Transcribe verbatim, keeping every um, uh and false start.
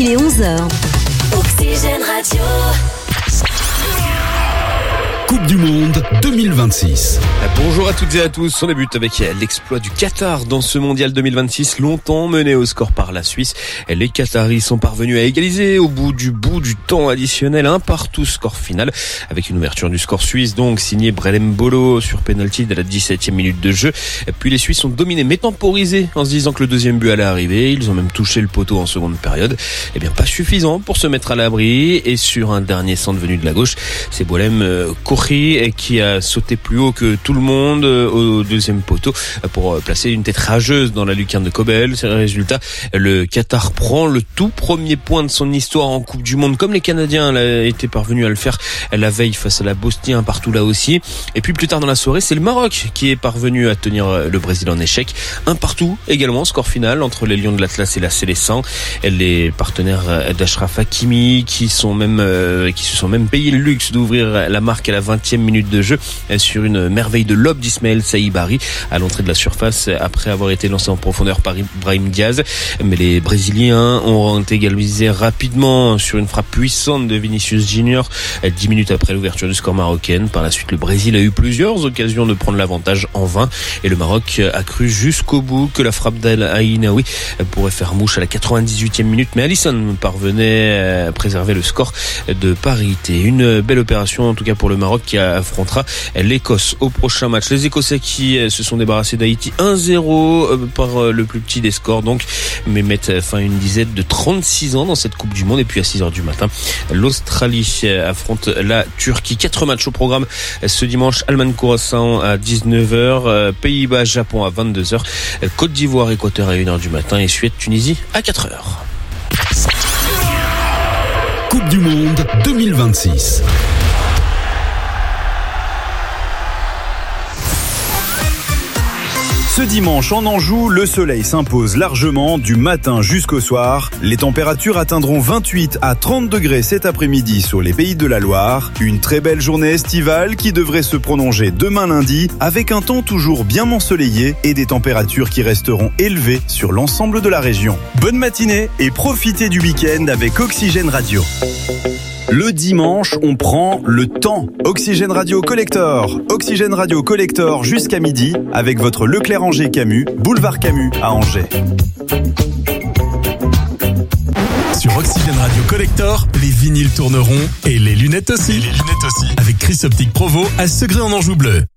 qu'il est onze heures. Oxygène Radio. Coupe du Monde deux mille vingt-six. Bonjour à toutes et à tous. On débute avec l'exploit du Qatar dans ce mondial deux mille vingt-six, longtemps mené au score par la Suisse. Les Qataris sont parvenus à égaliser au bout du bout du temps additionnel, un partout score final, avec une ouverture du score suisse, donc signé Brelem Bolo sur penalty de la dix-septième minute de jeu. Puis les Suisses ont dominé, mais temporisé, en se disant que le deuxième but allait arriver. Ils ont même touché le poteau en seconde période. Eh bien, pas suffisant pour se mettre à l'abri. Et sur un dernier centre venu de la gauche, c'est Brelem euh, qui a sauté plus haut que tout le monde au deuxième poteau pour placer une tête rageuse dans la lucarne de Kobel. C'est le résultat. Le Qatar prend le tout premier point de son histoire en Coupe du Monde, comme les Canadiens étaient parvenus à le faire la veille face à la Bosnie, un partout là aussi. Et puis plus tard dans la soirée, c'est le Maroc qui est parvenu à tenir le Brésil en échec. Un partout également, score final entre les Lions de l'Atlas et la Célestin. Les partenaires d'Achraf Hakimi qui sont même qui se sont même payé le luxe d'ouvrir la marque à la vingtième minute de jeu sur une merveille de lob d'Ismaël Saïbari à l'entrée de la surface après avoir été lancé en profondeur par Brahim Diaz. Mais les Brésiliens ont égalisé rapidement sur une frappe puissante de Vinicius Junior dix minutes après l'ouverture du score marocain. Par la suite, le Brésil a eu plusieurs occasions de prendre l'avantage en vain et le Maroc a cru jusqu'au bout que la frappe d'Al Ainaoui pourrait faire mouche à la quatre-vingt-dix-huitième minute, mais Alisson parvenait à préserver le score de parité. Une belle opération en tout cas pour le Maroc qui affrontera l'Écosse au prochain match. Les Écossais qui se sont débarrassés d'Haïti un zéro par le plus petit des scores donc, mais mettent fin à une dizaine de trente-six ans dans cette Coupe du Monde. Et puis à six heures du matin, l'Australie affronte la Turquie. Quatre matchs au programme ce dimanche. Allemagne-Curaçao à dix-neuf heures, Pays-Bas-Japon à vingt-deux heures, Côte d'Ivoire-Équateur à une heure du matin et Suède-Tunisie à quatre heures. Coupe du Monde deux mille vingt-six. Ce dimanche en Anjou, le soleil s'impose largement du matin jusqu'au soir. Les températures atteindront vingt-huit à trente degrés cet après-midi sur les Pays de la Loire. Une très belle journée estivale qui devrait se prolonger demain lundi avec un temps toujours bien ensoleillé et des températures qui resteront élevées sur l'ensemble de la région. Bonne matinée et profitez du week-end avec Oxygène Radio. Le dimanche, on prend le temps. Oxygène Radio Collector. Oxygène Radio Collector jusqu'à midi avec votre Leclerc-Angers Camus, boulevard Camus à Angers. Sur Oxygène Radio Collector, les vinyles tourneront et les lunettes aussi. Et les lunettes aussi. Avec Chris Optique Provo à Segré en Anjou Bleu.